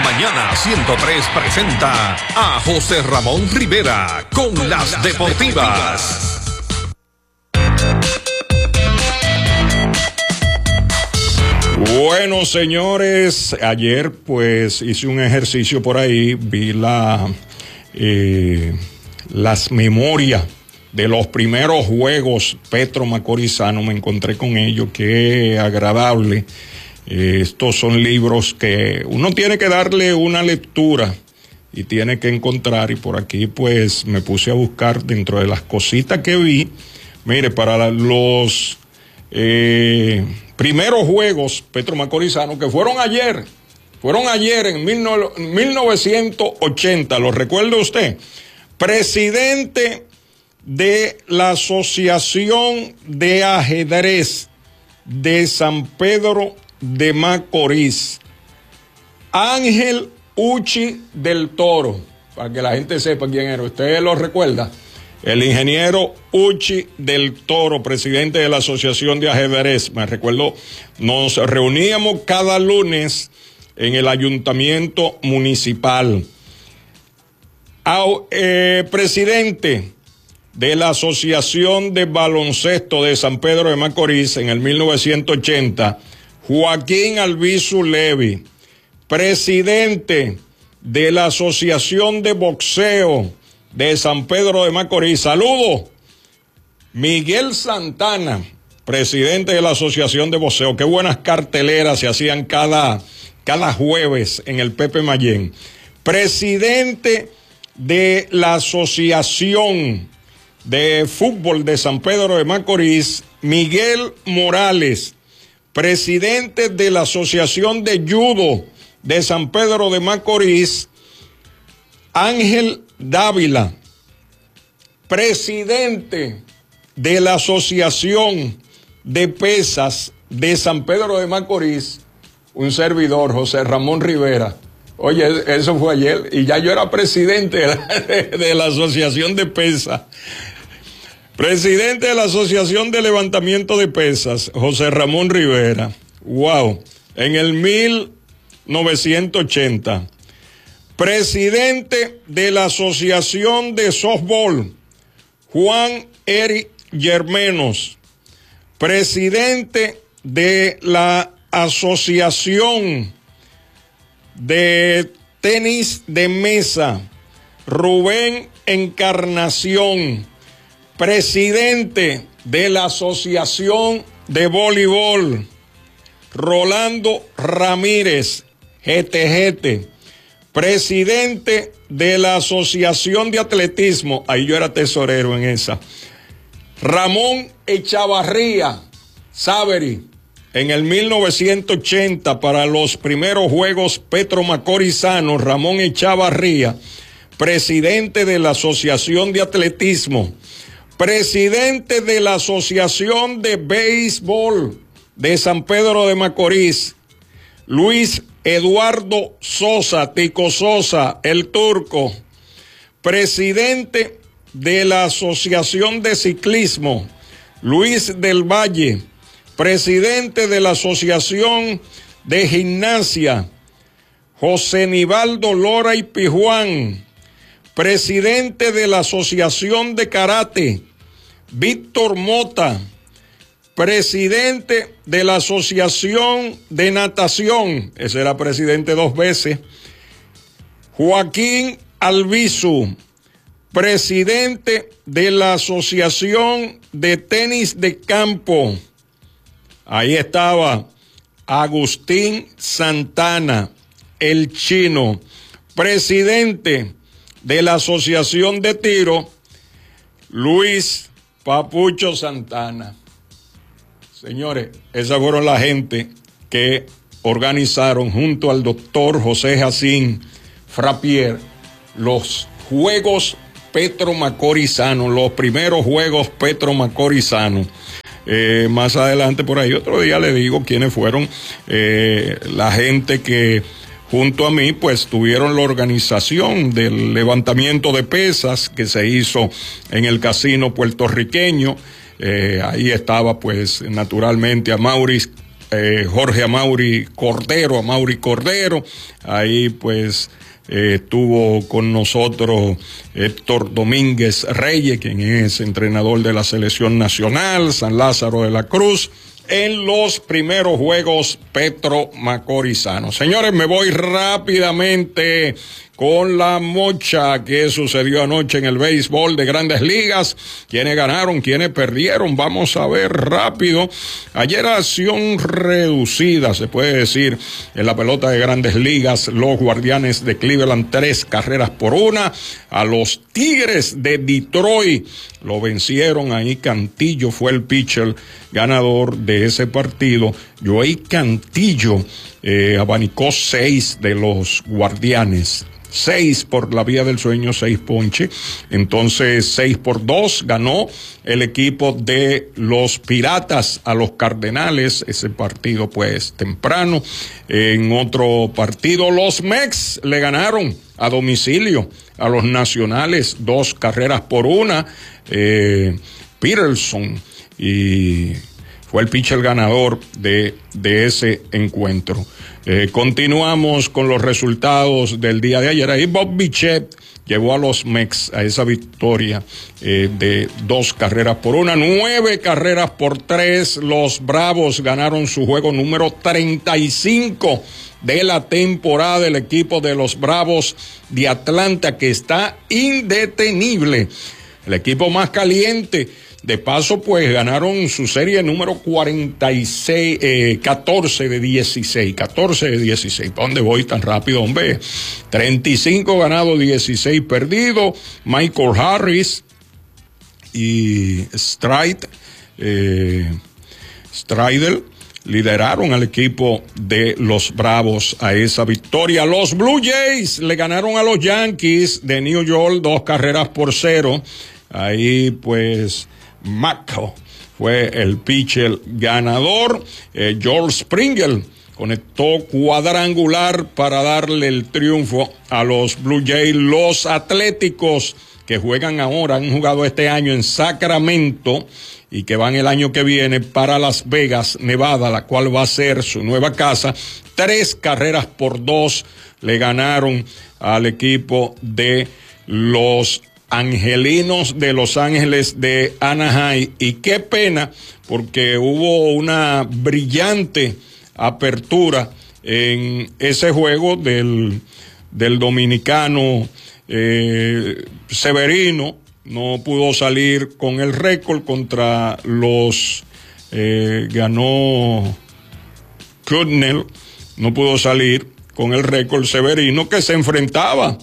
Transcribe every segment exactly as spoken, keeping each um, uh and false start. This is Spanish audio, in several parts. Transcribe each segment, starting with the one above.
Mañana ciento tres presenta a José Ramón Rivera con, con las, las deportivas. Bueno, señores, ayer pues hice un ejercicio por ahí, vi la eh, las memorias de los primeros juegos Petro Macorizano, me encontré con ellos, qué agradable. Eh, estos son libros que uno tiene que darle una lectura y tiene que encontrar, y por aquí pues me puse a buscar dentro de las cositas que vi. Mire, para los eh, primeros juegos Petro Macorizano, que fueron ayer, fueron ayer en mil novecientos ochenta, ¿lo recuerda usted? Presidente de la Asociación de Ajedrez de San Pedro de Macorís, Ángel Uchi del Toro, para que la gente sepa quién era. ¿Usted lo recuerda? El ingeniero Uchi del Toro, presidente de la Asociación de Ajedrez. Me recuerdo, nos reuníamos cada lunes en el ayuntamiento municipal. Au, eh, presidente de la Asociación de Baloncesto de San Pedro de Macorís en el mil novecientos ochenta, Joaquín Albizu Levi. Presidente de la Asociación de Boxeo de San Pedro de Macorís, saludo, Miguel Santana, presidente de la Asociación de Boxeo. Qué buenas carteleras se hacían cada, cada jueves en el Pepe Mayén. Presidente de la Asociación de Fútbol de San Pedro de Macorís, Miguel Morales. Presidente de la Asociación de Judo de San Pedro de Macorís, Ángel Dávila. Presidente de la Asociación de Pesas de San Pedro de Macorís, un servidor, José Ramón Rivera. Oye, eso fue ayer, y ya yo era presidente de la, de, de la Asociación de Pesas. Presidente de la Asociación de Levantamiento de Pesas, José Ramón Rivera. Wow. En el mil novecientos ochenta. Presidente de la Asociación de Softball, Juan Eric Germenos. Presidente de la Asociación de Tenis de Mesa, Rubén Encarnación. Presidente de la Asociación de Voleibol, Rolando Ramírez, G T G T. Presidente de la Asociación de Atletismo, ahí yo era tesorero en esa, Ramón Echavarría Saveri. En el mil novecientos ochenta, para los primeros Juegos Petro Macorizano, Ramón Echavarría, presidente de la Asociación de Atletismo. Presidente de la Asociación de Béisbol de San Pedro de Macorís, Luis Eduardo Sosa, Tico Sosa, el turco. Presidente de la Asociación de Ciclismo, Luis del Valle. Presidente de la Asociación de Gimnasia, José Nivaldo Lora y Pijuán. Presidente de la Asociación de Karate, Víctor Mota. Presidente de la Asociación de Natación, ese era presidente dos veces, Joaquín Albizu. Presidente de la Asociación de Tenis de Campo, ahí estaba Agustín Santana, el chino. Presidente de la Asociación de Tiro, Luis Papucho Santana. Señores, esas fueron la gente que organizaron junto al doctor José Jacín Frappier los Juegos Petro Macorizano, los primeros Juegos Petro Macorizano. Eh, más adelante por ahí otro día le digo quiénes fueron eh, la gente que junto a mí pues tuvieron la organización del levantamiento de pesas que se hizo en el casino puertorriqueño. Eh, ahí estaba pues naturalmente a Maurice eh, Jorge Amaury Cordero, Amaury Cordero, ahí pues eh, estuvo con nosotros Héctor Domínguez Reyes, quien es entrenador de la selección nacional, San Lázaro de la Cruz, en los primeros juegos Petro Macorizanos. Señores, me voy rápidamente con la mocha que sucedió anoche en el béisbol de Grandes Ligas. ¿Quiénes ganaron? ¿Quiénes perdieron? Vamos a ver rápido. Ayer acción reducida, se puede decir, en la pelota de Grandes Ligas. Los Guardianes de Cleveland, tres carreras por una. A los Tigres de Detroit lo vencieron. Ahí Cantillo fue el pitcher ganador de ese partido. Joey Cantillo eh, abanicó seis de los Guardianes. Seis por la vía del sueño, seis ponche. Entonces, seis por dos ganó el equipo de los Piratas a los Cardenales. Ese partido, pues, temprano. En otro partido, los Mex le ganaron a domicilio a los Nacionales, dos carreras por una. Eh, Peterson y fue el pitcher ganador de, de ese encuentro. Eh, continuamos con los resultados del día de ayer. Ahí Bob Bichette llevó a los Mex a esa victoria eh, de dos carreras por una, nueve carreras por tres. Los Bravos ganaron su juego número treinta y cinco de la temporada. El equipo de los Bravos de Atlanta, que está indetenible, el equipo más caliente. De paso, pues, ganaron su serie número cuarenta y seis, eh, catorce de dieciséis, catorce de dieciséis. ¿Para dónde voy tan rápido, hombre? treinta y cinco ganados, dieciséis perdidos. Michael Harris y Stride, eh, Stridel lideraron al equipo de los Bravos a esa victoria. Los Blue Jays le ganaron a los Yankees de New York dos carreras por cero. Ahí, pues, Macco fue el pitcher ganador. Eh, George Springer conectó cuadrangular para darle el triunfo a los Blue Jays. Los Atléticos, que juegan ahora, han jugado este año en Sacramento y que van el año que viene para Las Vegas, Nevada, la cual va a ser su nueva casa. Tres carreras por dos le ganaron al equipo de los Angelinos de Los Ángeles de Anaheim. Y qué pena, porque hubo una brillante apertura en ese juego del, del dominicano eh, Severino. No pudo salir con el récord contra los eh, ganó Kudnell, no pudo salir con el récord Severino, que se enfrentaba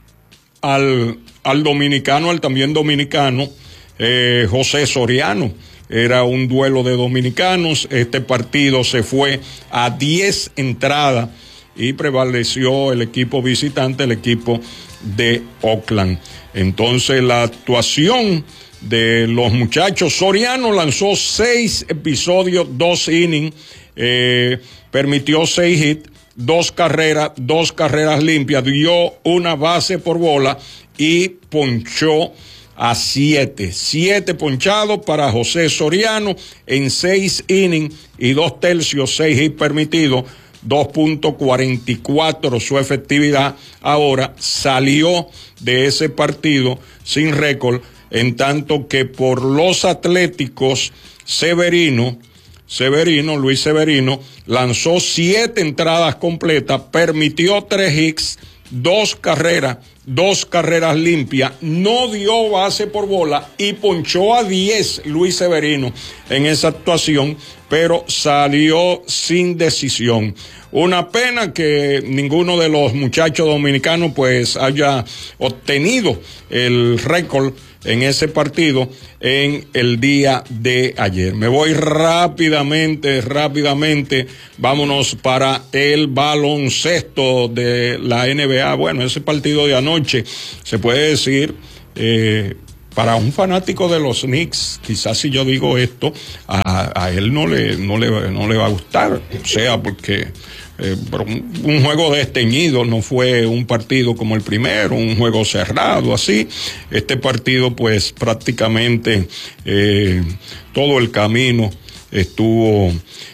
al al dominicano, al también dominicano, eh, José Soriano. Era un duelo de dominicanos. Este partido se fue a diez entradas y prevaleció el equipo visitante, el equipo de Oakland. Entonces, la actuación de los muchachos, Soriano lanzó seis episodios, dos innings, eh, permitió seis hits, dos carreras, dos carreras limpias, dio una base por bola y ponchó a siete. Siete ponchados para José Soriano en seis innings y dos tercios, seis hits permitidos, dos punto cuarenta y cuatro su efectividad. Ahora salió de ese partido sin récord, en tanto que por los Atléticos, Severino, Severino, Luis Severino, lanzó siete entradas completas, permitió tres hits, dos carreras, dos carreras limpias, no dio base por bola y ponchó a diez Luis Severino en esa actuación, pero salió sin decisión. Una pena que ninguno de los muchachos dominicanos pues haya obtenido el récord en ese partido en el día de ayer. Me voy rápidamente, rápidamente, vámonos para el baloncesto de la N B A. Bueno, ese partido de anoche, se puede decir, eh, para un fanático de los Knicks, quizás si yo digo esto, a, a él no le, no le, no le va a gustar, o sea, porque Eh, pero un, un juego desteñido, no fue un partido como el primero, un juego cerrado, así. Este partido, pues, prácticamente eh, todo el camino estuvo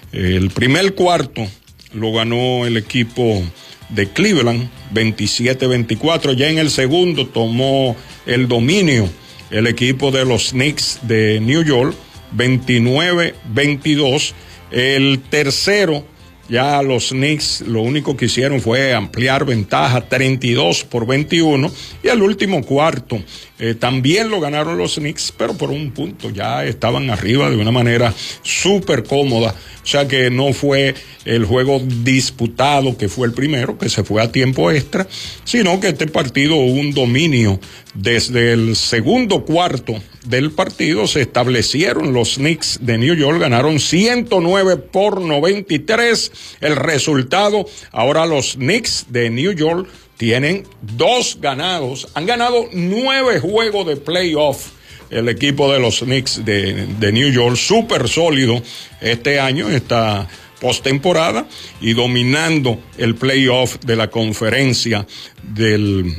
El primer cuarto lo ganó el equipo de Cleveland, veintisiete veinticuatro. Ya en el segundo tomó el dominio el equipo de los Knicks de New York, veintinueve veintidós. El tercero, ya los Knicks lo único que hicieron fue ampliar ventaja, treinta y dos por veintiuno. Y el último cuarto eh, también lo ganaron los Knicks, pero por un punto. Ya estaban arriba de una manera súper cómoda. O sea que no fue el juego disputado que fue el primero, que se fue a tiempo extra, sino que este partido hubo un dominio. Desde el segundo cuarto del partido se establecieron los Knicks de New York, ganaron ciento nueve por noventa y tres. El resultado, ahora los Knicks de New York tienen dos ganados, han ganado nueve juegos de playoff. El equipo de los Knicks de, de New York, súper sólido este año, esta postemporada, y dominando el playoff de la conferencia del,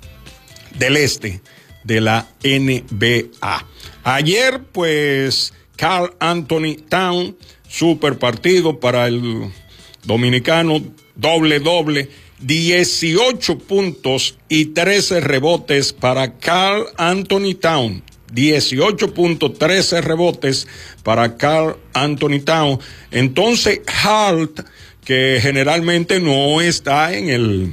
del este de la N B A. Ayer, pues, Karl Anthony Towns, súper partido para el dominicano, doble doble, dieciocho puntos y trece rebotes para Karl Anthony Towns. dieciocho puntos, trece rebotes para Karl Anthony Towns. Entonces, Hart, que generalmente no está en el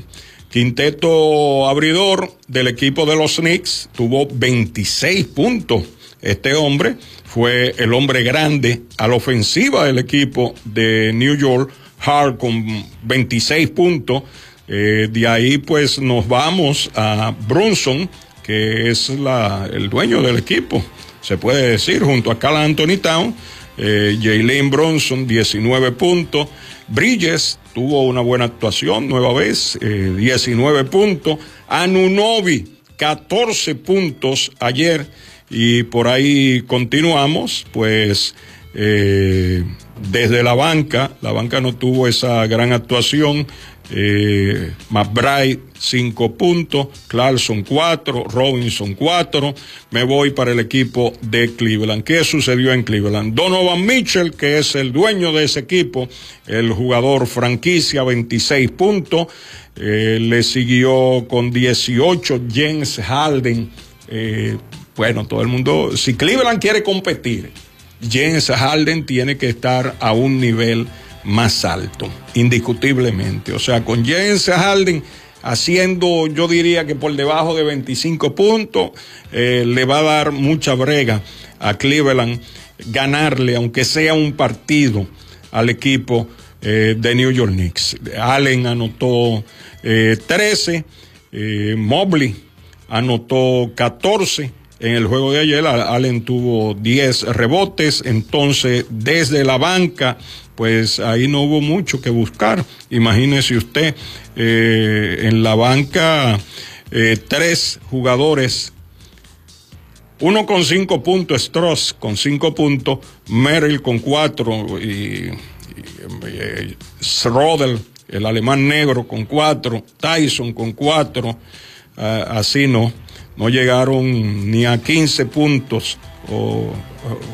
quinteto abridor del equipo de los Knicks, tuvo veintiséis puntos. Este hombre fue el hombre grande a la ofensiva del equipo de New York. Hart con veintiséis puntos. Eh, de ahí pues nos vamos a Brunson, que es la, el dueño del equipo, se puede decir, junto a Karl Anthony Towns. eh, Jalen Brunson, diecinueve puntos. Bridges tuvo una buena actuación, nueva vez, eh, diecinueve puntos. Anunoby, catorce puntos ayer, y por ahí continuamos, pues, eh, desde la banca, la banca no tuvo esa gran actuación. Eh, McBride, cinco puntos, Clarkson, cuatro, Robinson, cuatro. Me voy para el equipo de Cleveland. ¿Qué sucedió en Cleveland? Donovan Mitchell, que es el dueño de ese equipo, el jugador franquicia, veintiséis puntos. Eh, le siguió con dieciocho James Harden. Eh, bueno, todo el mundo, si Cleveland quiere competir, James Harden tiene que estar a un nivel más alto, indiscutiblemente. O sea, con James Harden haciendo, yo diría que por debajo de veinticinco puntos, eh, le va a dar mucha brega a Cleveland ganarle, aunque sea un partido, al equipo eh, de New York Knicks. Allen anotó eh, trece, eh, Mobley anotó catorce. En el juego de ayer, Allen tuvo diez rebotes. Entonces, desde la banca, pues ahí no hubo mucho que buscar. Imagínese usted, eh, en la banca, eh, tres jugadores, uno con cinco puntos, Strauss con cinco puntos, Merrill con cuatro, y, y, y Schroeder, el alemán negro, con cuatro, Tyson con cuatro, uh, así no. No llegaron ni a quince puntos, o, o, o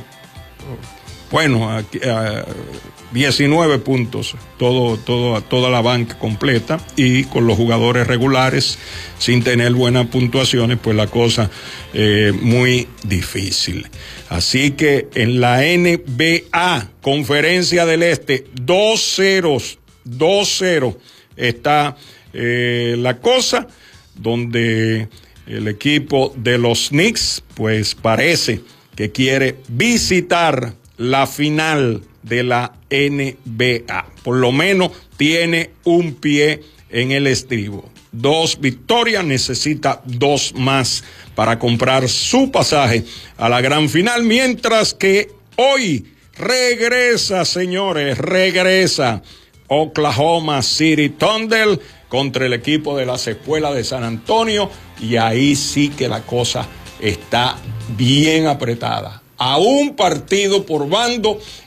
bueno, a, a diecinueve puntos, todo, todo, toda la banca completa, y con los jugadores regulares, sin tener buenas puntuaciones, pues la cosa eh, muy difícil. Así que en la N B A, Conferencia del Este, dos ceros, dos cero está eh, la cosa, donde el equipo de los Knicks, pues parece que quiere visitar la final de la N B A. Por lo menos tiene un pie en el estribo. Dos victorias, necesita dos más para comprar su pasaje a la gran final, mientras que hoy regresa, señores, regresa Oklahoma City Thunder contra el equipo de las Espuelas de San Antonio, y ahí sí que la cosa está bien apretada. A un partido por bando